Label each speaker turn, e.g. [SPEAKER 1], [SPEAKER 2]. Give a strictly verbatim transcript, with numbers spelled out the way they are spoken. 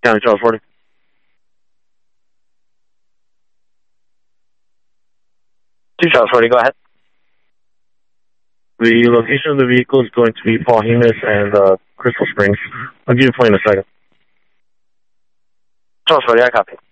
[SPEAKER 1] County Charles forty.
[SPEAKER 2] Two Charles forty, go ahead.
[SPEAKER 1] The location of the vehicle is going to be Paul Hemus and uh, Crystal Springs. I'll give you a point in a second.
[SPEAKER 2] Charles forty, I copy.